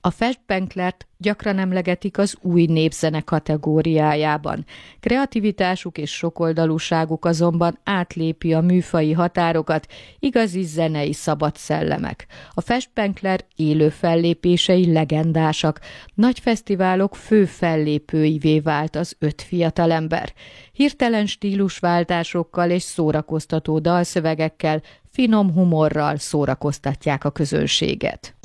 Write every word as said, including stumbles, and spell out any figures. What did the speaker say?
A Festbanklert gyakran emlegetik az új népzene kategóriájában. Kreativitásuk és sokoldalúságuk azonban átlépi a műfaji határokat, igazi zenei szabad szellemek. A Festbankler élő fellépései legendásak, nagy fesztiválok fő fellépőivé vált az öt fiatalember. Hirtelen stílusváltásokkal és szórakoztató dalszövegekkel, finom humorral szórakoztatják a közönséget.